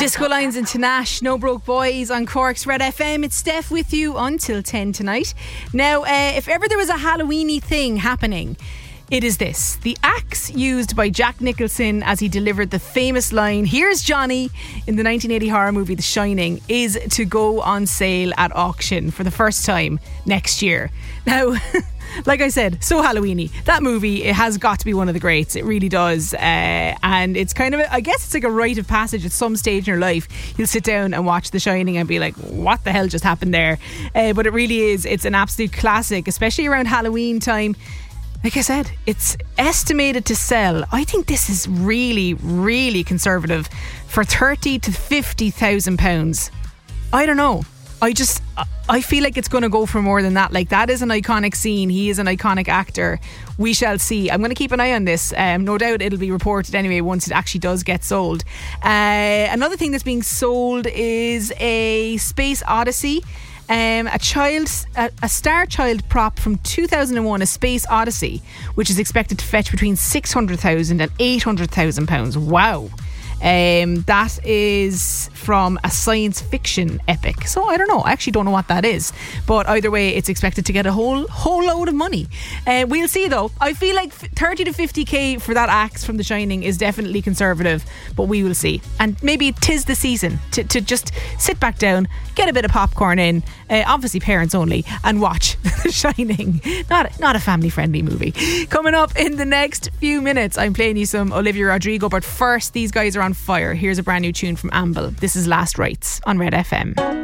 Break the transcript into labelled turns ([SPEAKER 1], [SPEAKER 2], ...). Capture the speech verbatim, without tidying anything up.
[SPEAKER 1] Disco Lines and Tanash, No Broke Boys on Cork's Red F M. It's Steph with you until ten tonight. Now, uh, if ever there was a Halloween-y thing happening, it is this. The axe used by Jack Nicholson as he delivered the famous line, "Here's Johnny," in the nineteen eighty horror movie The Shining, is to go on sale at auction for the first time next year. Now, like I said, so Halloween-y. That movie, it has got to be one of the greats. It really does. Uh, and it's kind of, a, I guess it's like a rite of passage at some stage in your life. You'll sit down and watch The Shining and be like, what the hell just happened there? Uh, but it really is. It's an absolute classic, especially around Halloween time. Like I said, it's estimated to sell, I think this is really, really conservative, for thirty to fifty thousand pounds. I don't know. I just, I feel like it's going to go for more than that. Like, that is an iconic scene. He is an iconic actor. We shall see. I'm going to keep an eye on this. Um, no doubt it'll be reported anyway once it actually does get sold. Uh, another thing that's being sold is a Space Odyssey. Um, a child, a, a Star Child prop from two thousand one, A Space Odyssey, which is expected to fetch between six hundred thousand and eight hundred thousand pounds. Wow. Um, that is from a science fiction epic. So I don't know. I actually don't know what that is. But either way, it's expected to get a whole whole load of money. Uh, we'll see though. I feel like thirty to fifty k for that axe from The Shining is definitely conservative. But we will see. And maybe 'tis the season to, to just sit back down, get a bit of popcorn in, uh, obviously parents only, and watch The Shining. Not, not a family friendly movie. Coming up in the next few minutes, I'm playing you some Olivia Rodrigo. But first, these guys are on fire. Here's a brand new tune from Amble. This is Last Rites on Red F M.